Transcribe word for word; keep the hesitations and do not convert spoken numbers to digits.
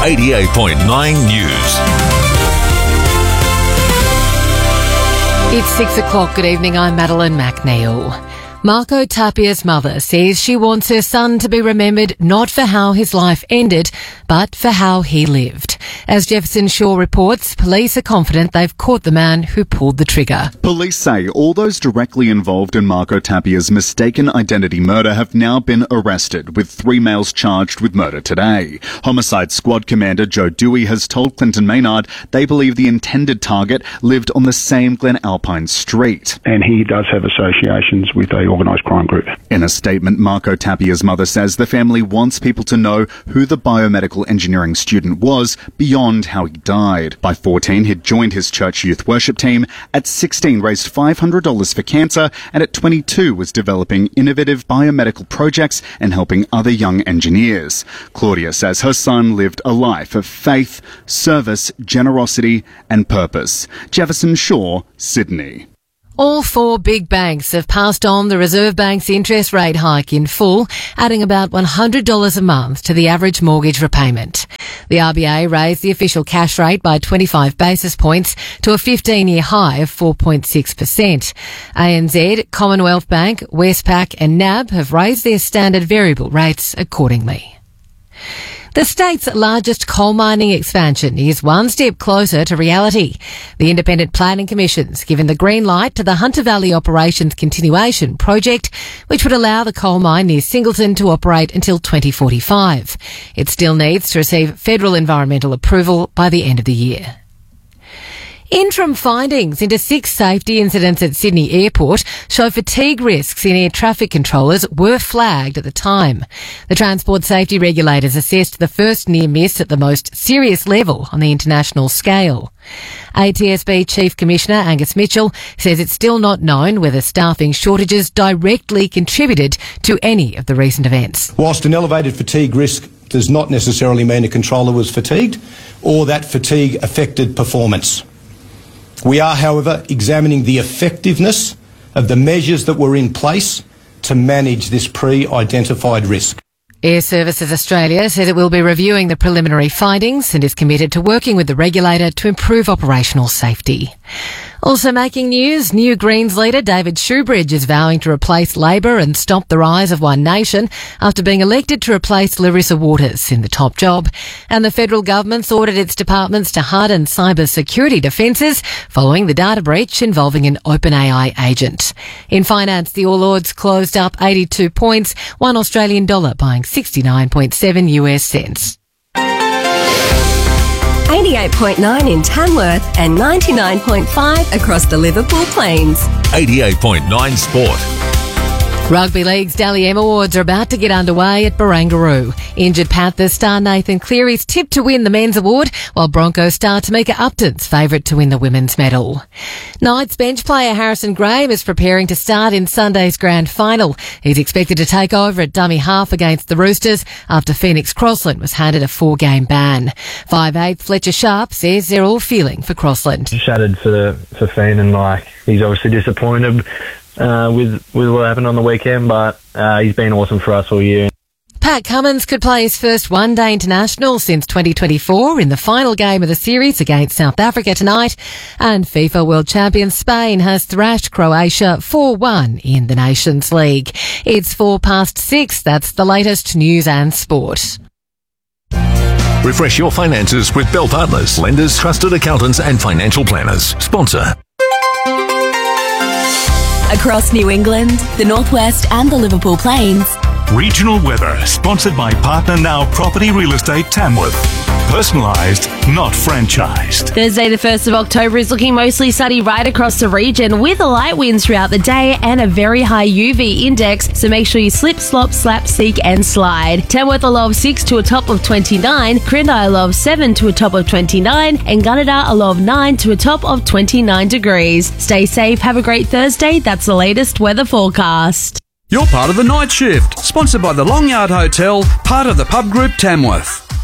eighty-eight point nine News. It's six o'clock. Good evening. I'm Madeline McNeil. Marco Tapia's mother says she wants her son to be remembered not for how his life ended, but for how he lived. As Jefferson Shaw reports, police are confident they've caught the man who pulled the trigger. Police say all those directly involved in Marco Tapia's mistaken identity murder have now been arrested, with three males charged with murder today. Homicide Squad Commander Joe Dewey has told Clinton Maynard they believe the intended target lived on the same Glen Alpine street. And he does have associations with a organised crime group. In a statement, Marco Tapia's mother says the family wants people to know who the biomedical engineering student was beyond how he died. By fourteen, he'd joined his church youth worship team. At sixteen, raised five hundred dollars for cancer, and at twenty-two was developing innovative biomedical projects and helping other young engineers. Claudia says her son lived a life of faith, service, generosity and purpose. Jefferson Shaw, Sydney. All four big banks have passed on the Reserve Bank's interest rate hike in full, adding about one hundred dollars a month to the average mortgage repayment. The R B A raised the official cash rate by twenty-five basis points to a fifteen-year high of four point six percent. A N Z, Commonwealth Bank, Westpac and N A B have raised their standard variable rates accordingly. The state's largest coal mining expansion is one step closer to reality. The Independent Planning Commission's given the green light to the Hunter Valley Operations Continuation Project, which would allow the coal mine near Singleton to operate until twenty forty-five. It still needs to receive federal environmental approval by the end of the year. Interim findings into six safety incidents at Sydney Airport show fatigue risks in air traffic controllers were flagged at the time. The transport safety regulators assessed the first near miss at the most serious level on the international scale. A T S B Chief Commissioner Angus Mitchell says it's still not known whether staffing shortages directly contributed to any of the recent events. Whilst an elevated fatigue risk does not necessarily mean a controller was fatigued or that fatigue affected performance. We are, however, examining the effectiveness of the measures that were in place to manage this pre-identified risk. Air Services Australia says it will be reviewing the preliminary findings and is committed to working with the regulator to improve operational safety. Also making news, New Greens leader David Shoebridge is vowing to replace Labor and stop the rise of One Nation after being elected to replace Larissa Waters in the top job. And the federal government's ordered its departments to harden cyber security defences following the data breach involving an OpenAI agent. In finance, the All Ords closed up eighty-two points, one Australian dollar buying sixty-nine point seven US cents. eighty-eight point nine in Tamworth and ninety-nine point five across the Liverpool Plains. eighty-eight point nine Sport. Rugby League's Dally M Awards are about to get underway at Barangaroo. Injured Panthers star Nathan Cleary's tipped to win the men's award, while Broncos star Tamika Upton's favourite to win the women's medal. Knights bench player Harrison Graham is preparing to start in Sunday's grand final. He's expected to take over at dummy half against the Roosters after Phoenix Crossland was handed a four-game ban. five eight Fletcher Sharp says they're all feeling for Crossland. Shattered for the, for Phoen, and like he's obviously disappointed Uh, with with what happened on the weekend, but uh, he's been awesome for us all year. Pat Cummins could play his first one-day international since twenty twenty-four in the final game of the series against South Africa tonight, and FIFA World Champion Spain has thrashed Croatia four one in the Nations League. It's four past six. That's the latest news and sport. Refresh your finances with Bell Partners, lenders, trusted accountants and financial planners. Sponsor. Across New England, the Northwest and the Liverpool Plains. Regional weather, sponsored by Partner Now Property Real Estate Tamworth. Personalised, not franchised. Thursday the first of October is looking mostly sunny right across the region with light winds throughout the day and a very high U V index, so make sure you slip, slop, slap, seek and slide. Tamworth a low of six to a top of twenty-nine, Crindai a low of seven to a top of twenty-nine, and Gunnedah a low of nine to a top of twenty-nine degrees. Stay safe, have a great Thursday. That's the latest weather forecast. You're part of the night shift, sponsored by the Long Yard Hotel, part of the Pub Group Tamworth.